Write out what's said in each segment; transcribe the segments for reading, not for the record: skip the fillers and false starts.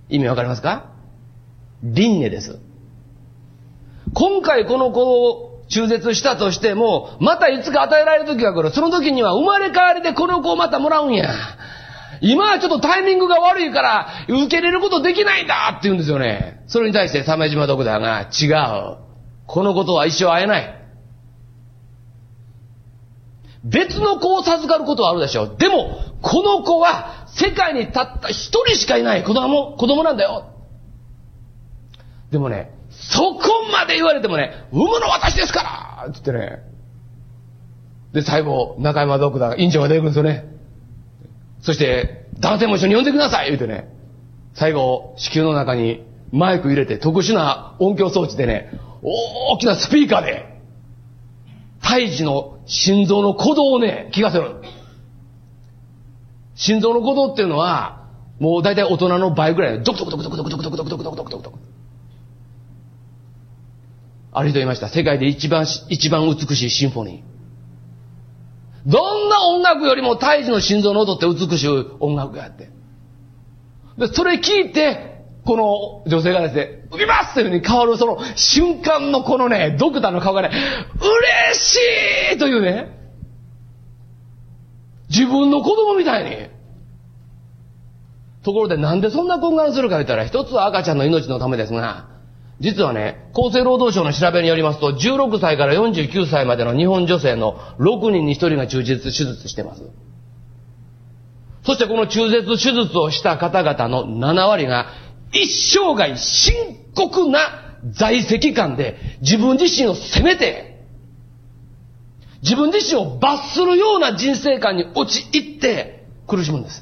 意味わかりますか？輪廻です。今回この子を中絶したとしても、またいつか与えられる時が来る。その時には生まれ変わりでこの子をまたもらうんや。今はちょっとタイミングが悪いから受け入れることできないんだって言うんですよね。それに対して鮫島ドクターが、違う。このことは一生会えない。別の子を授かることはあるでしょう。でも、この子は世界にたった一人しかいない子供なんだよ。でもね、そこまで言われてもね、産むの私ですからって言ってね。で、最後、中山ドクターが、院長が出てくるんですよね。そして、男性も一緒に呼んでください言うてね。最後、子宮の中にマイク入れて特殊な音響装置でね、大きなスピーカーで、胎児の心臓の鼓動をね、聞かせる。心臓の鼓動っていうのは、もう大体大人の倍ぐらい、ドクドクドクドクドクドクドクドクドクドクドクドクドク。ある人言いました。世界で一番美しいシンフォニー。どんな音楽よりも胎児の心臓の音って美しい音楽があって。で、それ聞いて、この女性がですね、産みますというふうに変わるその瞬間のこのね、ドクターの顔がね、嬉しいというね、自分の子供みたいに。ところでなんでそんな懇願するか言ったら、一つは赤ちゃんの命のためですが、実はね、厚生労働省の調べによりますと、16歳から49歳までの日本女性の6人に1人が中絶手術してます。そしてこの中絶手術をした方々の7割が一生涯深刻な在籍感で自分自身を責めて、自分自身を罰するような人生観に陥って苦しむんです。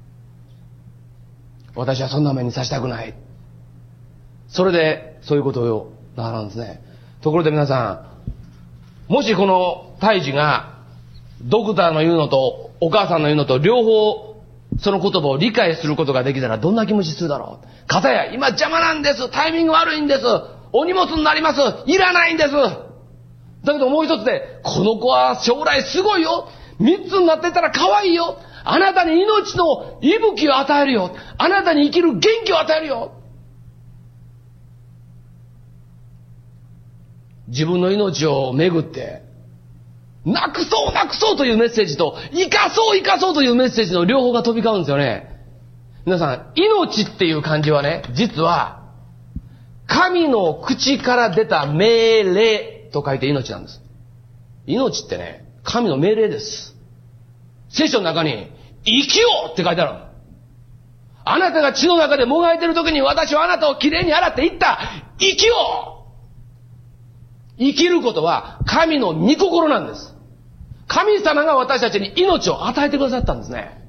私はそんな目にさせたくない。それでそういうことをなるんですね。ところで皆さん、もしこの胎児がドクターの言うのとお母さんの言うのと両方その言葉を理解することができたらどんな気持ちするだろう。かたや今邪魔なんです、タイミング悪いんです、お荷物になります、いらないんです。だけどもう一つで、この子は将来すごいよ、3つになってたら可愛いよ、あなたに命の息吹を与えるよ、あなたに生きる元気を与えるよ。自分の命をめぐってなくそうなくそうというメッセージと生かそう生かそうというメッセージの両方が飛び交うんですよね。皆さん、命っていう漢字はね、実は神の口から出た命令と書いて命なんです。命ってね、神の命令です。聖書の中に生きようって書いてある。あなたが血の中でもがいてる時に私はあなたをきれいに洗って言った。生きよう。生きることは神の御心なんです。神様が私たちに命を与えてくださったんですね。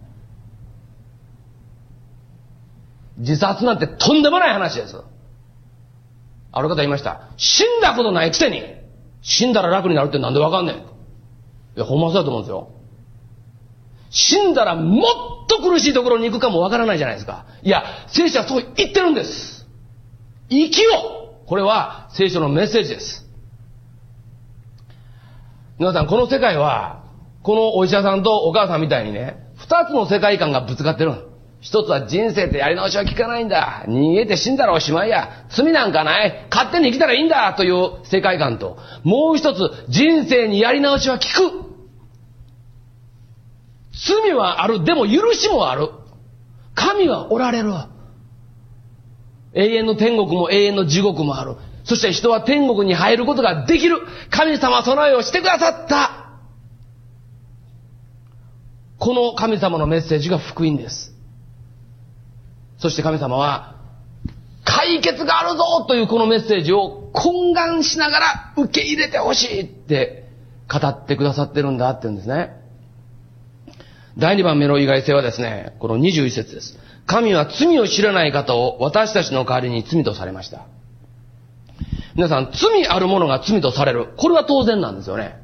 自殺なんてとんでもない話です。ある方言いました。死んだことないくせに死んだら楽になるってなんでわかんねん。いや、ほんまそうだと思うんですよ。死んだらもっと苦しいところに行くかもわからないじゃないですか。いや、聖書はそう言ってるんです。生きよう。これは聖書のメッセージです。皆さん、この世界は、このお医者さんとお母さんみたいにね、二つの世界観がぶつかってる。一つは人生ってやり直しは効かないんだ。逃げて死んだらおしまいや。罪なんかない。勝手に生きたらいいんだという世界観と、もう一つ、人生にやり直しは効く。罪はある。でも許しもある。神はおられる。永遠の天国も永遠の地獄もある。そして人は天国に入ることができる。神様は備えをしてくださった。この神様のメッセージが福音です。そして神様は解決があるぞというこのメッセージを懇願しながら受け入れてほしいって語ってくださってるんだって言うんですね。第2番目の意外性はですね、この21節です。神は罪を知らない方を私たちの代わりに罪とされました。皆さん、罪ある者が罪とされる。これは当然なんですよね。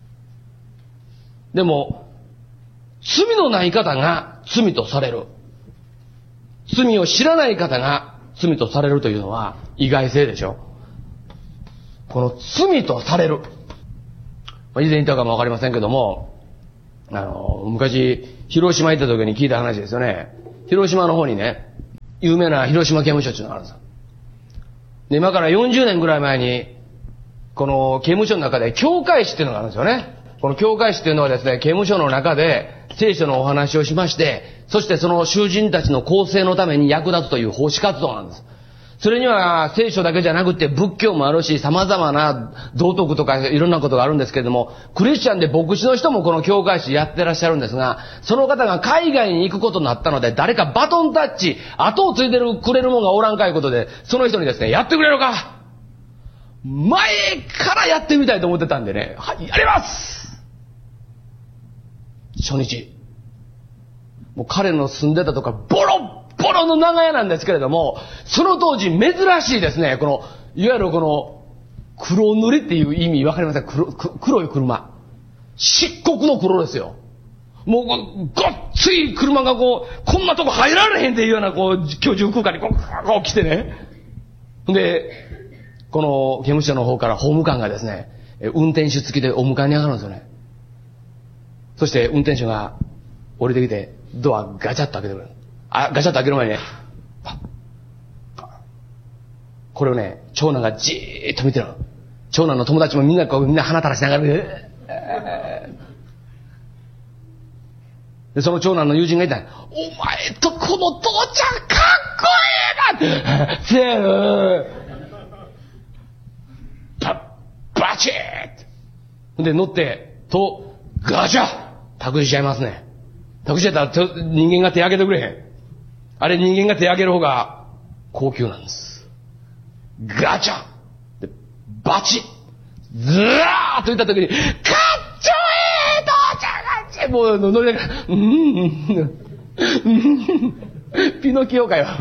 でも、罪のない方が罪とされる。罪を知らない方が罪とされるというのは意外性でしょ。この罪とされる。以前言ったかもわかりませんけども、昔、広島行った時に聞いた話ですよね。広島の方にね、 有名な広島刑務所っていうのがあるんですよ。で、今から40年ぐらい前に、この刑務所の中で教会史っていうのがあるんですよね。この教会史っていうのはですね、刑務所の中で聖書のお話をしまして、そしてその囚人たちの更生のために役立つという奉仕活動なんです。それには聖書だけじゃなくて仏教もあるし、様々な道徳とかいろんなことがあるんですけれども、クリスチャンで牧師の人もこの教会史やってらっしゃるんですが、その方が海外に行くことになったので、誰かバトンタッチ、後を継いでくれるもんがおらんかいうことで、その人にですね、やってくれるか、前からやってみたいと思ってたんでね、はい、やります。初日。もう彼の住んでたとかボロッボロの長屋なんですけれども、その当時珍しいですね、この、いわゆるこの、黒塗りっていう意味わかりません？黒い車。漆黒の黒ですよ。もう、ごっつい車がこんなとこ入られへんっていうような、居住空間にこう来てね。で、この刑務所の方から法務官がですね、運転手付きでお迎えに上がるんですよね。そして運転手が降りてきて、ドアガチャッと開けてくれる。ガチャッと開ける前にね、これをね、長男がじーっと見てるの。長男の友達もみんな鼻垂らしながらね、で、その長男の友人がいた。お前とこの父ちゃんかっこええなせやろバチッで乗って、ガチャ託しちゃいますね。託しちゃったら人間が手挙げてくれへん。あれ人間が手挙げる方が高級なんです。ガチャで、バチッずらーっと言った時に、かっちょええ父ちゃんがちもう乗りながら、ピノキオかよ。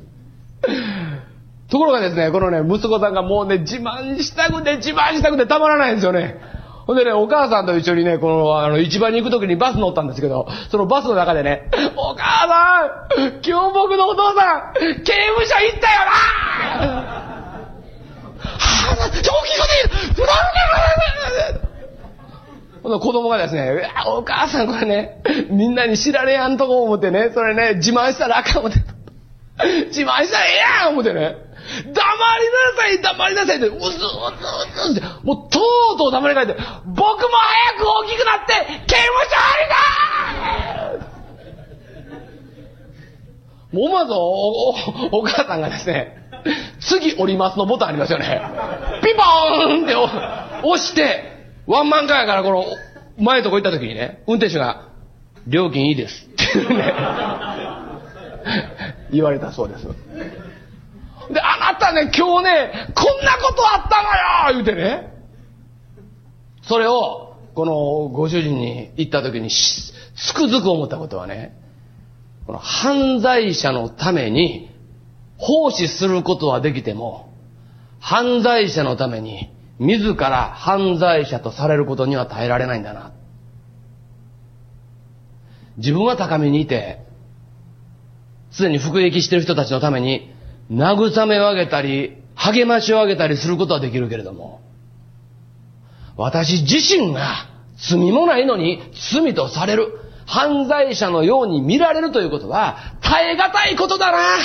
ところがですね、このね、息子さんがもうね、自慢したくてたまらないんですよね。ほんでね、お母さんと一緒にね、市場に行くときにバス乗ったんですけど、そのバスの中でね、お母さん、今日僕のお父さん、刑務所行ったよな大きいこと言うほんで子供がですね、お母さんこれね、みんなに知られやんとこ思ってね、それね、自慢したらあかん思って。自慢したらええやん思ってね。黙りなさいって、うずって、もうとうとう黙りかえて、僕も早く大きくなって刑務所入りたいもう思わずお母さんがですね、次降りますのボタンありますよね。ピンポーンって押して、ワンマンカーやからこの前のとこ行った時にね、運転手が、料金いいですってね、言われたそうです。で、あなたね、今日ね、こんなことあったのよ言うてね。それを、このご主人に言った時につくづく思ったことはね、この犯罪者のために奉仕することはできても、犯罪者のために自ら犯罪者とされることには耐えられないんだな。自分は高みにいて、すでに服役している人たちのために慰めをあげたり、励ましをあげたりすることはできるけれども、私自身が罪もないのに罪とされる、犯罪者のように見られるということは耐え難いことだな。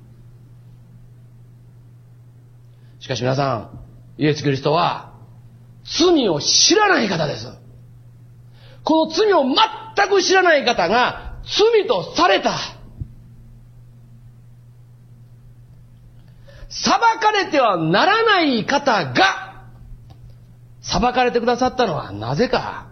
しかし皆さん、イエス・キリストは罪を知らない方です。この罪を全く知らない方が罪とされた。裁かれてはならない方が裁かれてくださったのはなぜか。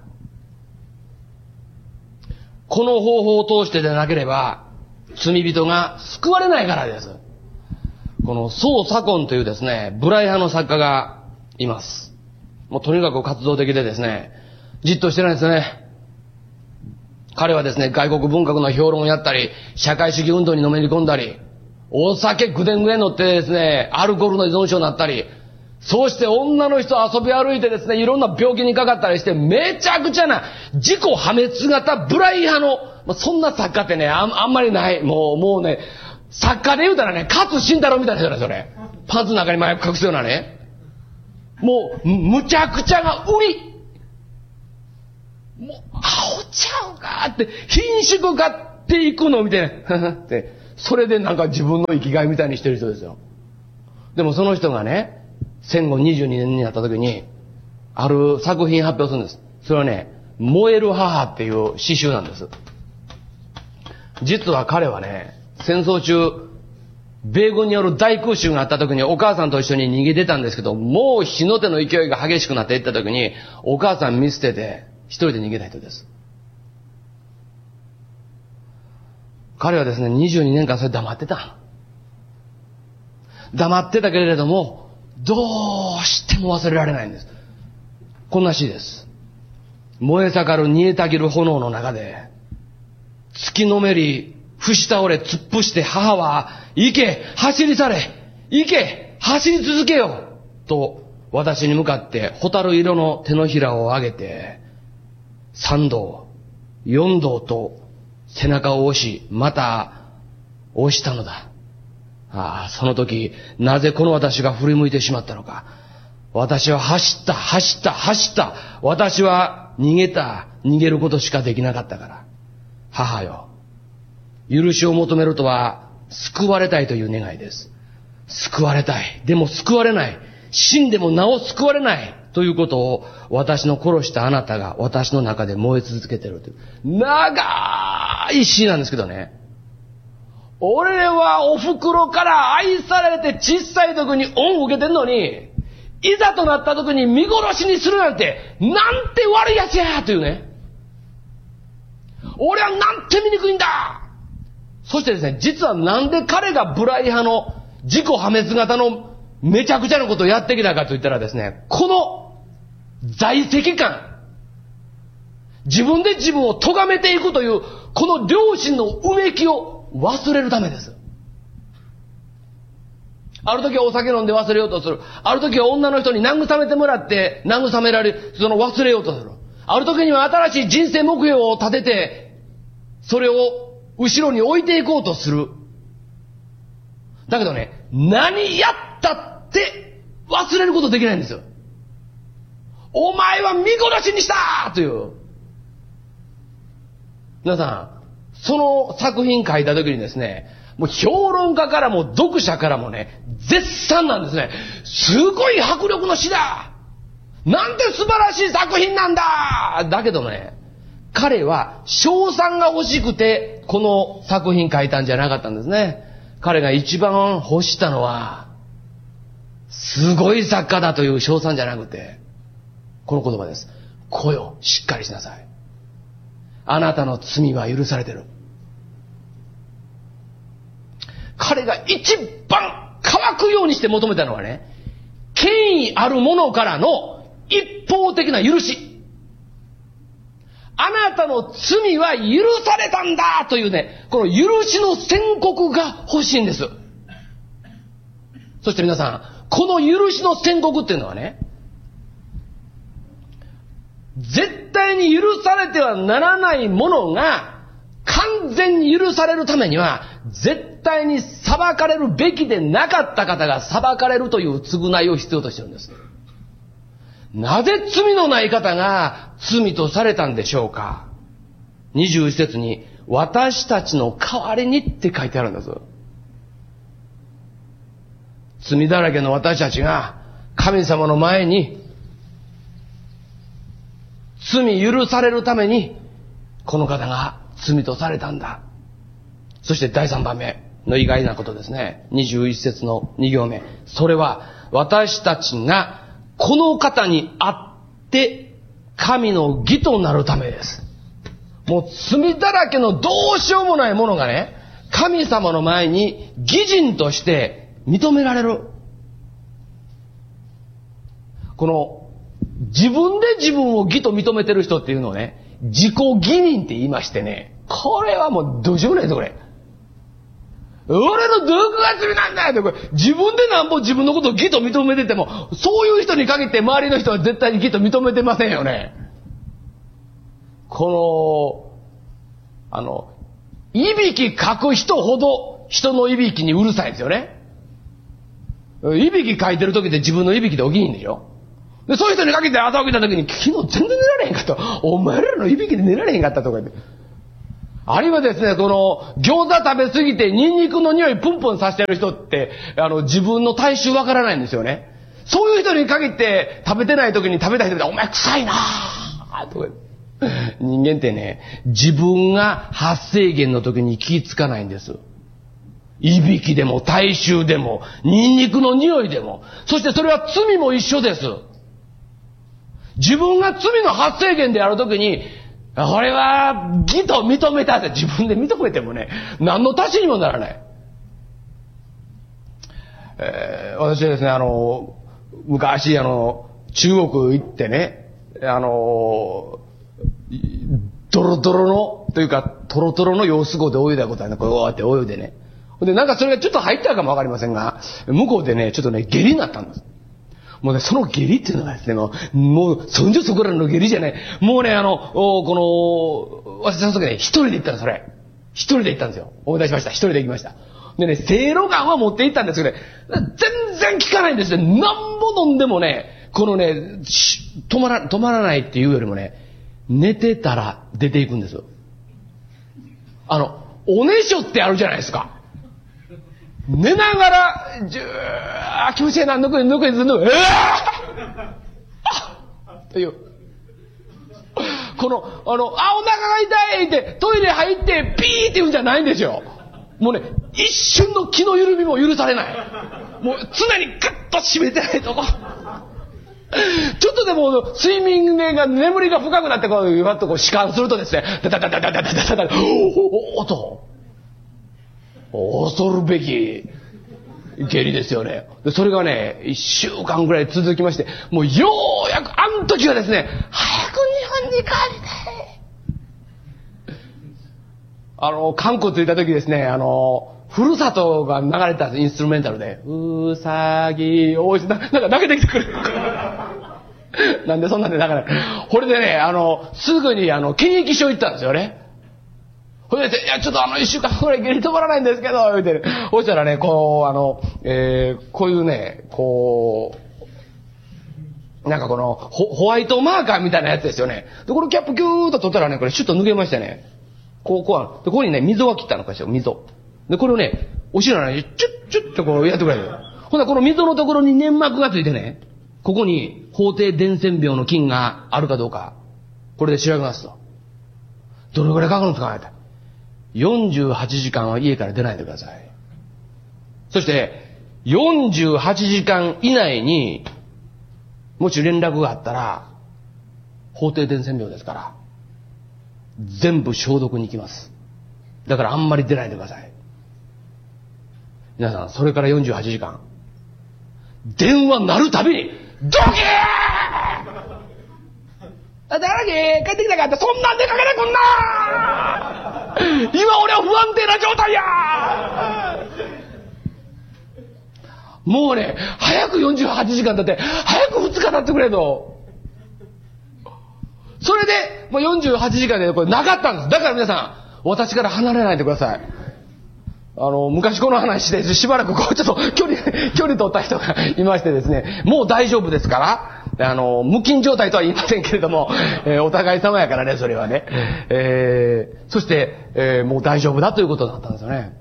この方法を通してでなければ罪人が救われないからです。この宋左近というですね、ブライ派の作家がいます。もうとにかく活動的でですね、じっとしてないですね。彼はですね、外国文学の評論をやったり、社会主義運動にのめり込んだり、お酒ぐでんぐでん乗ってですね、アルコールの依存症になったり、そうして女の人遊び歩いてですね、いろんな病気にかかったりして、めちゃくちゃな自己破滅型ブライ派の、そんな作家ってね、あんまりない。もうね、作家で言うたらね、勝慎太郎みたいな人だ、それ。パンツの中に麻薬隠すようなね。もう、むちゃくちゃが売り。もう、アホちゃうかって、品種買っていくのみたいな。って、 それでなんか自分の生きがいみたいにしてる人ですよ。でもその人がね、戦後22年になった時に、ある作品発表するんです。それはね、燃える母っていう詩集なんです。実は彼はね、戦争中、米軍による大空襲があった時にお母さんと一緒に逃げてたんですけど、もう火の手の勢いが激しくなっていった時に、お母さん見捨てて一人で逃げた人です。彼はですね、22年間それ黙ってた。黙ってたけれども、どうしても忘れられないんです。こんな詩です。燃え盛る煮えたぎる炎の中で、月のめり、伏し倒れ、突っ伏して母は、行け、走り去れ、行け、走り続けよ、と私に向かって蛍色の手のひらを上げて、3度、4度と背中を押し、また押したのだ。ああ、その時、なぜこの私が振り向いてしまったのか。私は走った。私は逃げることしかできなかったから。母よ、許しを求めるとは救われたいという願いです。救われたい。でも救われない。死んでもなお救われないということを私の殺したあなたが私の中で燃え続けているという長い詩なんですけどね。俺はお袋から愛されて小さい時に恩を受けてんのに、いざとなった時に見殺しにするなんて、なんて悪いやつやというね。俺はなんて醜いんだ。そしてですね、実はなんで彼がブライ派の自己破滅型のめちゃくちゃなことをやってきたかといったらですね、この在籍感、自分で自分を咎めていくというこの良心のうめきを忘れるためです。ある時はお酒飲んで忘れようとする。ある時は女の人に慰めてもらって慰められる、その忘れようとする。ある時には新しい人生目標を立てて、それを後ろに置いていこうとする。だけどね、何やったって忘れることできないんですよ。お前は見殺しにしたという。皆さん、その作品書いた時にですね、もう評論家からも読者からもね、絶賛なんですね。すごい迫力の詩だ。なんて素晴らしい作品なんだ。だけどね、彼は称賛が欲しくてこの作品書いたんじゃなかったんですね。彼が一番欲したのは、すごい作家だという称賛じゃなくて、この言葉です。来よ、しっかりしなさい。あなたの罪は許されてる。彼が一番乾くようにして求めたのはね、権威ある者からの一方的な許し。あなたの罪は許されたんだというね、この許しの宣告が欲しいんです。そして皆さん、この許しの宣告っていうのはね、絶対に許されてはならないものが完全に許されるためには、絶対に裁かれるべきでなかった方が裁かれるという償いを必要としているんです。なぜ罪のない方が罪とされたんでしょうか。21節に、私たちの代わりにって書いてあるんです。罪だらけの私たちが神様の前に罪許されるためにこの方が罪とされたんだ。そして第3番目の意外なことですね。21節の2行目。それは私たちがこの方にあって神の義となるためです。もう罪だらけのどうしようもないものがね、神様の前に義人として認められる。この自分で自分を義と認めてる人っていうのをね、自己義人って言いましてね、これはもうどうしようもないですよ、これ。俺のどこが罪なんだよって、これ自分でなんぼ自分のことを義と認めてても、そういう人に限って周りの人は絶対に義と認めてませんよね。このいびきかく人ほど人のいびきにうるさいですよね。いびきかいてる時で自分のいびきで起きひんでしょ。で、そういう人に限って朝起きた時に、昨日全然寝られへんかった。お前らのいびきで寝られへんかったとか言って。 あるいはですね、この餃子食べ過ぎてニンニクの匂いプンプンさせてる人って、自分の体臭わからないんですよね。そういう人に限って食べてない時に食べた人で、お前臭いなぁとか。人間ってね、自分が発生源の時に気ぃつかないんです。いびきでも体臭でもニンニクの匂いでも、そしてそれは罪も一緒です。自分が罪の発生源である時に、これは義と認めたって自分で認めてもね、何の足しにもならない。私はですね、昔中国行ってね、ドロドロのというかトロトロの用水湖で泳いだことはね、こうやって泳いでね。でなんかそれがちょっと入ったかもわかりませんが、向こうでねちょっとね下痢になったんです。もうね、その下痢っていうのがですね、もう、そんじょそこらの下痢じゃない。もうね、私その時ね、一人で行ったの、それ。一人で行ったんですよ。思い出しました。一人で行きました。でね、せいろがんは持って行ったんですけどね、全然効かないんですね。何ぼ飲んでもね、このね、止まらないっていうよりもね、寝てたら出ていくんです。おねしょってあるじゃないですか。寝ながら、気持ちいいな、ぬくいぬくいずぬくい、という。この、お腹が痛いって、トイレ入って、ピーって言うんじゃないんですよ。もうね、一瞬の気の緩みも許されない。もう常にガッと締めてないとこ。ちょっとでも睡眠が眠りが深くなってこう、わっとこう弛緩するとですね、ダダダダダダダダダダ、おーと。恐るべき下痢ですよね。でそれがね、1週間ぐらい続きまして、もうようやく、あの時はですね、早く日本に帰りたい。韓国着いた時ですね、ふるさとが流れたんです、インストゥルメンタルで。うさぎ、おいしい、なんか泣けてきてくる。なんでそんなんで泣かない。これでね、すぐに検疫所行ったんですよね。ほいで、いや、ちょっと一週間ぐらい下痢止まらないんですけど、言うて、そしたらね、こういうね、なんかこの、ホワイトマーカーみたいなやつですよね。で、これキャップギューッと取ったらね、これシュッと抜けましてね。で、ここにね、溝が切ったのかしら、溝。で、これをね、お尻のね、チュッチュッとこうやってくれる。ほんならこの溝のところに粘膜がついてね、ここに、法定伝染病の菌があるかどうか、これで調べますと。どれぐらいかかるんですかね。48時間は家から出ないでください。そして、48時間以内に、もし連絡があったら、法定伝染病ですから、全部消毒に行きます。だからあんまり出ないでください。皆さん、それから48時間、電話鳴るたびに、ドキー！誰帰ってきたかって、そんなん出かけてくんな！今俺は不安定な状態や！もうね、早く48時間経って、早く2日経ってくれと。それで、もう48時間でこれなかったんです。だから皆さん、私から離れないでください。昔この話でしばらくこうちょっと距離取った人がいましてですね、もう大丈夫ですから、無菌状態とは言いませんけれども、お互い様やからね、それはね。そして、もう大丈夫だということだったんですよね。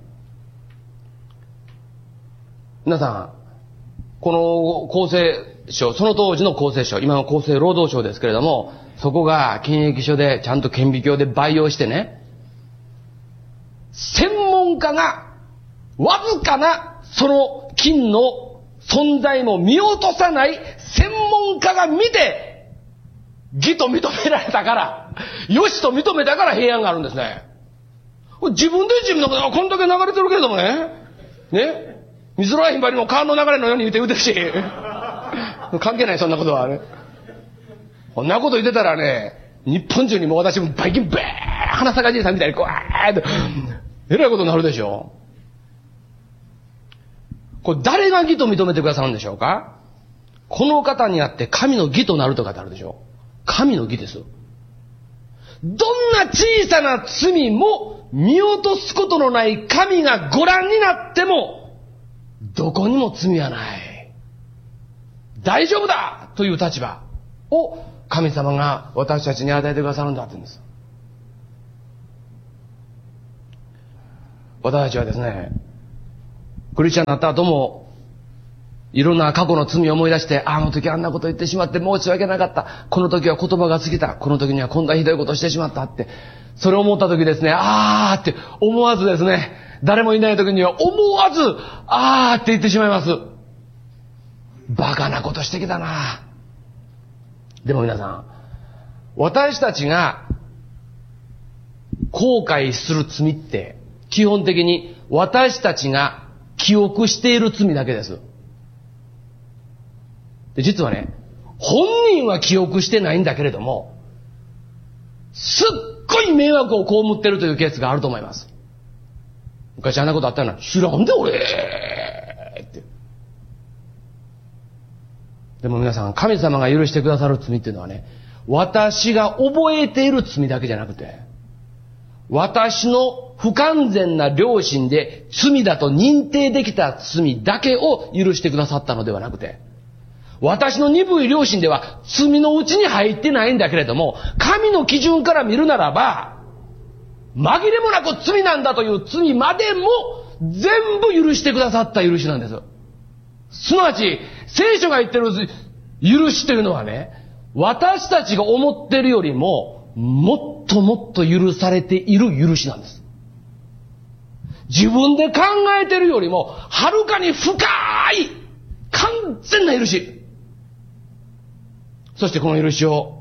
皆さん、この厚生省、その当時の厚生省、今の厚生労働省ですけれども、そこが検疫所でちゃんと顕微鏡で培養してね、専門家がわずかなその菌の存在も見落とさない専門家が見て、義と認められたから、よしと認めたから平安があるんですね。自分で自分のことがこんだけ流れてるけれどもね、水の頻繁にも川の流れのように言うてるし、関係ないそんなことはね。こんなこと言ってたらね、日本中にもう私もバイキンベー花咲かじいさんみたいにこうーっとえらいことになるでしょ。これ誰が義と認めてくださるんでしょうか。この方にあって神の義となるとかってあるでしょ。神の義です。どんな小さな罪も見落とすことのない神がご覧になってもどこにも罪はない、大丈夫だという立場を神様が私たちに与えてくださるんだって言うんです。 私たちはですね、クリスチャンになった後も、いろんな過去の罪を思い出して、あの時あんなこと言ってしまって申し訳なかった。この時は言葉が過ぎた。この時にはこんなひどいことをしてしまったって。それを思った時ですね、あーって思わずですね、誰もいない時には思わず、あーって言ってしまいます。バカなことしてきたな。でも皆さん、私たちが後悔する罪って、基本的に私たちが記憶している罪だけです。で、実はね、本人は記憶してないんだけれども、すっごい迷惑を被ってるというケースがあると思います。昔あんなことあったよな、知らんで俺って。でも皆さん、神様が許してくださる罪っていうのはね、私が覚えている罪だけじゃなくて、私の不完全な良心で罪だと認定できた罪だけを許してくださったのではなくて、私の鈍い良心では罪のうちに入ってないんだけれども、神の基準から見るならば、紛れもなく罪なんだという罪までも全部許してくださった許しなんです。すなわち、聖書が言ってる許しというのはね、私たちが思っているよりも、もっともっと許されている許しなんです。自分で考えているよりも、はるかに深い、完全な許し。そしてこの許しを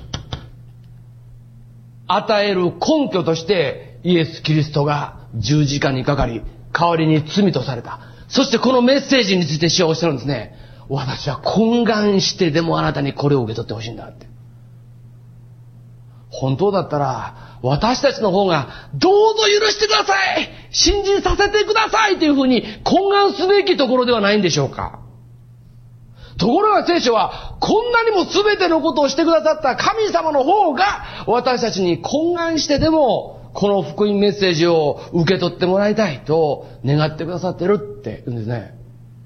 与える根拠としてイエス・キリストが十字架にかかり、代わりに罪とされた。そしてこのメッセージについて主はおっしゃるんですね。私は懇願してでもあなたにこれを受け取ってほしいんだって。本当だったら私たちの方がどうぞ許してください、信じさせてくださいというふうに懇願すべきところではないんでしょうか。ところが聖書はこんなにも全てのことをしてくださった神様の方が私たちに懇願してでもこの福音メッセージを受け取ってもらいたいと願ってくださってるって言うんですね。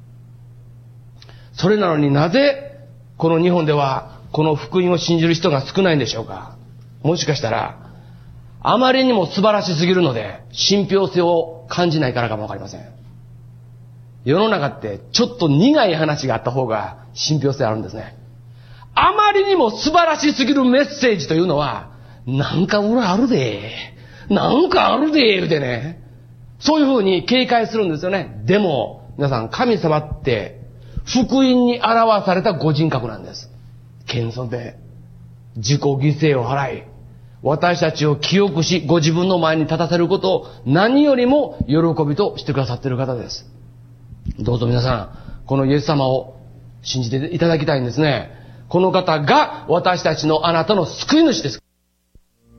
それなのになぜこの日本ではこの福音を信じる人が少ないんでしょうか。もしかしたらあまりにも素晴らしすぎるので信憑性を感じないからかもわかりません。世の中ってちょっと苦い話があった方が信憑性あるんですね。あまりにも素晴らしすぎるメッセージというのはなんか裏あるで、なんかあるで言うてね、そういうふうに警戒するんですよね。でも皆さん、神様って福音に表されたご人格なんです。謙遜で自己犠牲を払い、私たちを清くし、ご自分の前に立たせることを何よりも喜びとしてくださっている方です。どうぞ皆さん、このイエス様を信じていただきたいんですね。この方が私たちのあなたの救い主です。